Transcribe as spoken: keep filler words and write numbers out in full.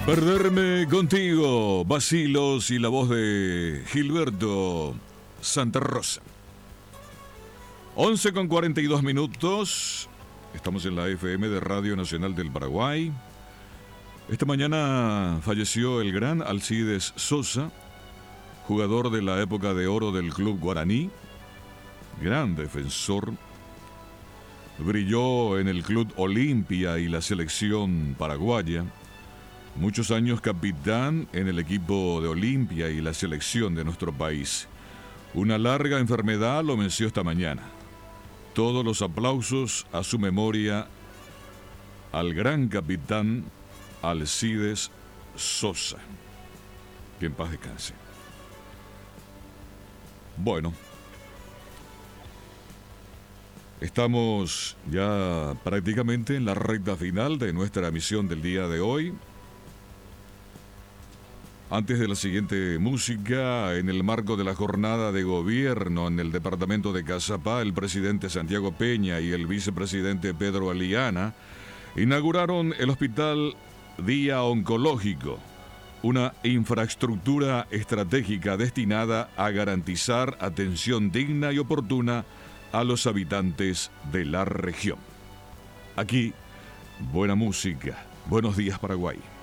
Perderme contigo, Bacilos y la voz de Gilberto Santa Rosa. once con cuarenta y dos minutos. Estamos en la F M de Radio Nacional del Paraguay. Esta mañana falleció el gran Alcides Sosa, jugador de la época de oro del Club Guaraní, gran defensor. Brilló en el Club Olimpia y la selección paraguaya. Muchos años capitán en el equipo de Olimpia y la selección de nuestro país. Una larga enfermedad lo venció esta mañana. Todos los aplausos a su memoria al gran capitán Alcides Sosa. Que en paz descanse. Bueno, estamos ya prácticamente en la recta final de nuestra emisión del día de hoy. Antes de la siguiente música, en el marco de la jornada de gobierno en el departamento de Cazapá, el presidente Santiago Peña y el vicepresidente Pedro Aliana inauguraron el Hospital Día Oncológico, una infraestructura estratégica destinada a garantizar atención digna y oportuna a los habitantes de la región. Aquí, buena música. Buenos días, Paraguay.